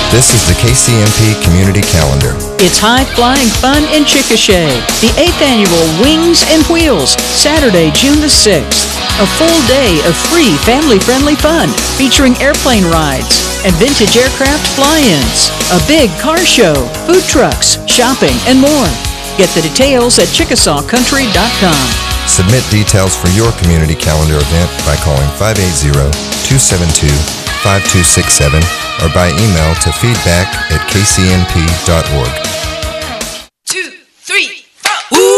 This is the KCMP Community Calendar. It's high-flying fun in Chickasha. The 8th annual Wings and Wheels, Saturday, June the 6th. A full day of free family-friendly fun featuring airplane rides and vintage aircraft fly-ins, a big car show, food trucks, shopping, and more. Get the details at ChickasawCountry.com. Submit details for your community calendar event by calling 580-272-5267 or by email to feedback@kcnp.org.